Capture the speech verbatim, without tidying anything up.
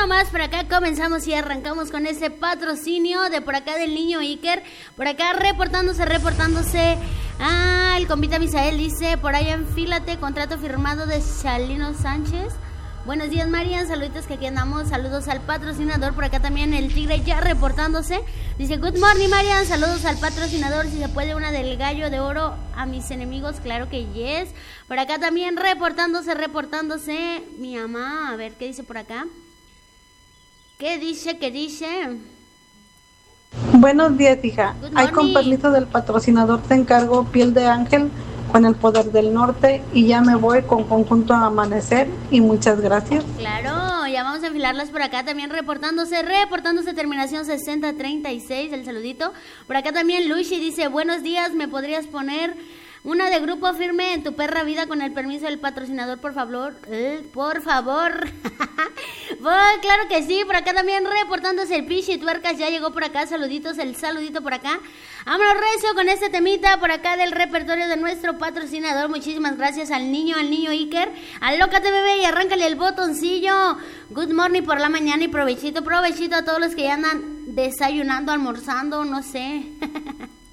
nomás, por acá comenzamos y arrancamos con este patrocinio de por acá del niño Iker. Por acá reportándose, reportándose. Ah, el compita Misael dice, por ahí enfílate, contrato firmado de Chalino Sánchez. Buenos días, Marian, saluditos que aquí andamos, saludos al patrocinador, por acá también el Tigre ya reportándose, dice, good morning, Marian, saludos al patrocinador, si se puede una del gallo de oro a mis enemigos, claro que yes, por acá también reportándose, reportándose, mi mamá, a ver, ¿qué dice por acá? ¿Qué dice, qué dice? Buenos días, hija, hay con permiso del patrocinador, te encargo piel de ángel, con el poder del norte y ya me voy con conjunto a amanecer y muchas gracias. Claro, ya vamos a enfilarlas por acá también reportándose, reportándose terminación sesenta treinta y seis, el saludito. Por acá también Luigi dice, buenos días, ¿me podrías poner una de Grupo Firme en tu perra vida con el permiso del patrocinador, por favor? Eh, por favor. Pues, claro que sí, por acá también reportándose el Pichi Tuercas, ya llegó por acá, saluditos, el saludito por acá. Vámonos recio con este temita por acá del repertorio de nuestro patrocinador. Muchísimas gracias al niño, al niño Iker. Alócate, bebé, y arráncale el botoncillo. Good morning por la mañana y provechito, provechito a todos los que ya andan desayunando, almorzando, no sé.